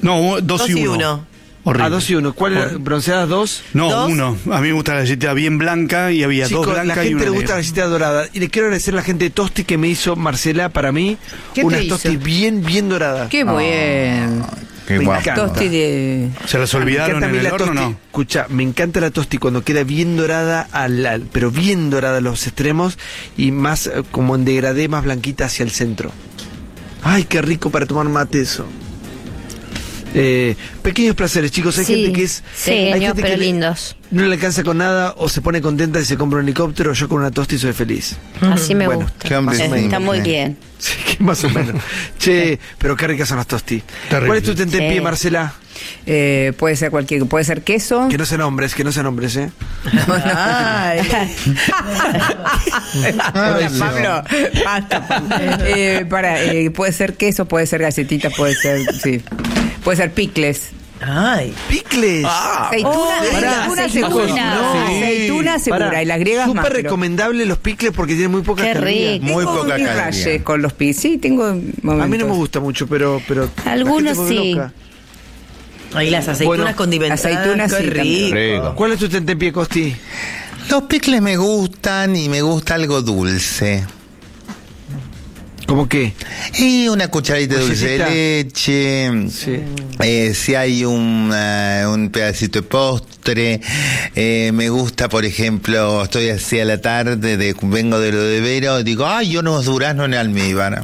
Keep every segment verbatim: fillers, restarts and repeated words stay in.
No, dos, Dos y y uno. uno. Horrible. Ah, dos y uno. ¿Cuál era? ¿Bronceadas dos? No, ¿Dos? uno. A mí me gusta la galletita bien blanca y había Chicos, dos la blancas y gente una le gusta la negra. galletita dorada. Y le quiero agradecer a la gente de Tosti que me hizo Marcela para mí ¿Qué unas te hizo? Tosti bien, bien doradas. Qué bien. Qué Me guapo. encanta. Tosti de... ¿Se las Me olvidaron encanta a en mí el la horno o tosti. no? Escucha, me encanta la tosti cuando queda bien dorada, al, al- pero bien dorada a los extremos y más eh, como en degradé, más blanquita hacia el centro. Ay, qué rico para tomar mate eso. Eh, pequeños placeres, chicos. Hay Sí, gente que es. sí, hay pequeños, gente que pero le- lindos. no le alcanza con nada o se pone contenta y se compra un helicóptero. Yo con una tosti soy feliz. Así me Bueno, gusta. qué hombre Está simple. muy bien. Sí, que más o menos. Che, pero qué ricas son las tosti. Terrible. ¿Cuál es tu tentempié, Sí. Marcela? Eh, puede ser cualquier... Puede ser queso. Que no sean hombres, que no sean hombres, ¿eh? Ay. Hola, Pablo. Basta, Pablo. Eh, para, eh, puede ser queso, puede ser galletita, puede ser... Sí. Puede ser picles. Ay. ¡Picles! Aceituna, Oh, aceituna pará, segura. aceituna. No, Sí. aceituna segura. Pará, y las griegas más. súper pero- recomendable los picles porque tienen muy pocas Qué calorías. rico. Muy Tengo poca mis caloría. rayes con los pis. Sí, tengo momentos. A mí no me gusta mucho, pero... pero la Algunos gente se vuelve sí. loca. Ay, las aceitunas Bueno, condimentadas. aceitunas qué sí, también. rico. Rico. ¿Cuál es tu tentempié, Costi? Los picles me gustan y me gusta algo dulce. ¿Cómo qué? Y una cucharadita de dulce de Galletita. leche. Sí. Eh, si hay un, eh, un pedacito de postre, eh, me gusta, por ejemplo, estoy así a la tarde, de, vengo de lo de Vero, digo, ay, yo unos duraznos en almíbar.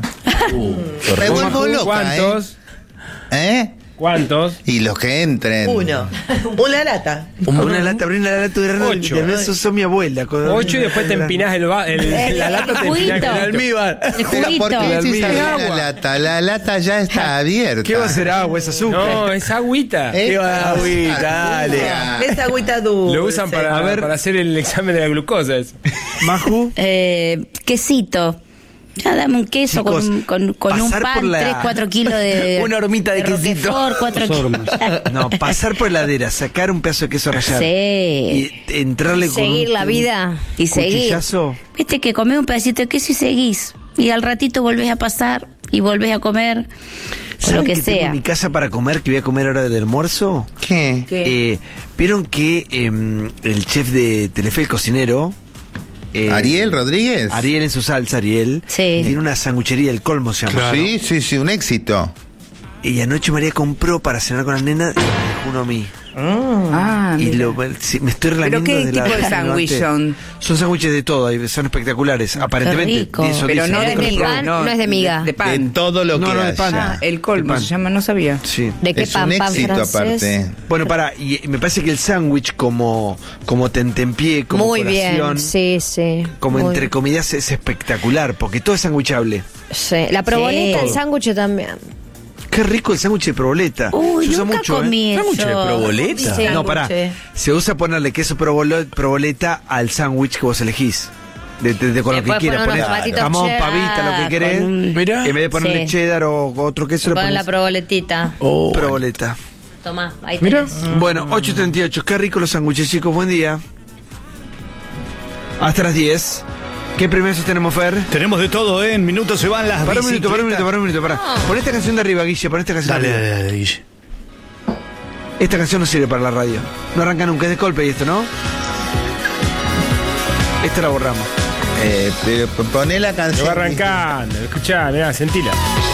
Me vuelvo loca, ¿Cuántos? ¿eh? ¿Eh? ¿Cuántos? Y los que entren. Uno. Una lata. Una lata, abrí una lata de grano. Ocho. Eso son mi abuela. con- Ocho y después te empinás el, va- el- la lata, te El empinás juguito. con el almíbar. El Pero ¿por juguito. qué decís almíbar. abrir una lata? La lata ya está abierta. ¿Qué va a ser agua? Es azúcar. No, es agüita. ¿Eh? ¿Qué va, agüita? Dale. Esa agüita dulce. Lo usan para, A ver. para hacer el examen de la glucosa. eso. Maju. Eh, quesito. Ya dame un queso Chicos, con, con, con un pasar por pan, la- tres, cuatro kilos de... Una hormita de quesito. Roquefort, cuatro kilos. No, pasar por la heladera, sacar un pedazo de queso rallado. Sí. Y entrarle con Seguir un- la vida y seguir. cuchillazo. Viste que comés un pedacito de queso y seguís. Y al ratito volvés a pasar y volvés a comer. O ¿Saben lo que qué tengo sea. en mi casa para comer, que voy a comer ahora del almuerzo? ¿Qué? Eh, ¿Vieron que em, el chef de Telefe, el cocinero... eh, ¿Ariel Rodríguez? Ariel en su salsa, Ariel. Sí. Tiene una sanguchería, el Colmo se llama. Sí, sí, sí, un éxito. Y anoche María compró para cenar con la nena y me dejó uno a mí. Ah, Y mira. lo, sí, me estoy ¿Pero relamiendo qué de la... tipo de me sándwich levanté. son? Son sándwiches de todo, ahí son espectaculares. Aparentemente. rico. eso Pero dicen. no de ¿Es de miga. pan? No es de miga. De, de pan. De todo lo No, que no, de haya. pan. Ah, el colmo De pan. se llama, no sabía. Sí. ¿De qué Es pan? un Pan éxito francés. aparte. Bueno, para, y me parece que el sándwich como, como tentempié, como Muy colación, bien, sí, sí. como Muy- entre comidas es espectacular, porque todo es sándwichable. Sí. La proboleta, Sí. el sándwich también. Qué rico el sándwich de proboleta. Uy, Se usa nunca mucho, comí ¿eh? eso. ¿Sándwich de proboleta? Sí. No, pará. Se usa ponerle queso provolo- proboleta al sándwich que vos elegís. De, de- de- con Le lo que puedes quieras. poner unos Ponés tomatitos jamón, cheddar, pavita, lo que querés. con un- En vez de ponerle Sí. cheddar o otro queso, le Ponen la pones proboletita. proboleta. Tomá, ahí Mira. tenés. Bueno, ocho treinta y ocho. Qué rico los sándwiches, chicos. Buen día. Hasta las diez. ¿Qué premios tenemos, Fer? Tenemos de todo, ¿eh? En minutos se van las Para un minuto, para un minuto, para bicicletas. un minuto, para. Pon esta canción de arriba, Guille, pon esta canción Dale, de arriba. dale, dale, Guille. Esta canción no sirve para la radio. No arranca nunca, es de Coldplay esto, ¿no? Esta la borramos. Eh, pero poné la Se canción. va arrancando. Escuchá, mirá, sentila.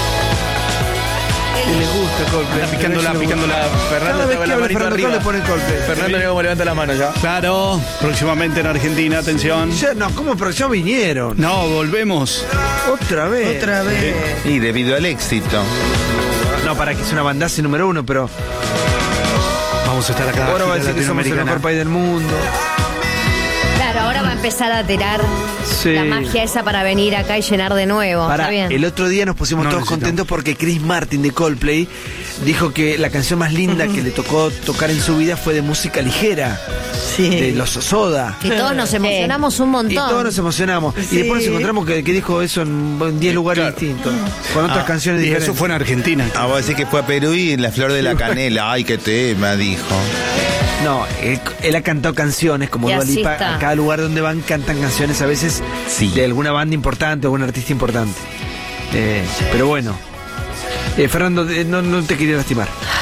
Que le gusta Coldplay. Está picándola, picándola. Cada vez que habla Fernando Cole le pone Coldplay. Fernando, mira cómo levanta la mano ya. Claro, próximamente en Argentina, atención. Ya, no, ¿cómo? Pero ya vinieron. No, volvemos. Otra vez. Otra vez. Y debido al éxito. No, para que es una bandaza número uno, pero Vamos a estar acá. ahora va a gira decir que somos el latinoamericana. mejor país del mundo. Claro, ahora va a empezar a tirar Sí. la magia esa para venir acá y llenar de nuevo. Para, Está bien. el otro día nos pusimos No todos necesitamos. contentos porque Chris Martin de Coldplay dijo que la canción más linda que le tocó tocar en su vida fue de música ligera, Sí. de los Soda. Que todos nos emocionamos un montón. Y todos nos emocionamos. Sí. Y después nos encontramos que, que dijo eso en diez lugares distintos, con otras Ah, canciones y diferentes. eso fue en Argentina. Ah, vos decís que fue a Perú y la flor de la canela. Ay, qué tema, dijo. No, él, él ha cantado canciones como Y Dua así Lipa. está. A cada lugar donde van cantan canciones a veces Sí. de alguna banda importante o algún artista importante. Eh, pero bueno. Eh, Fernando, eh, no, no te quería lastimar.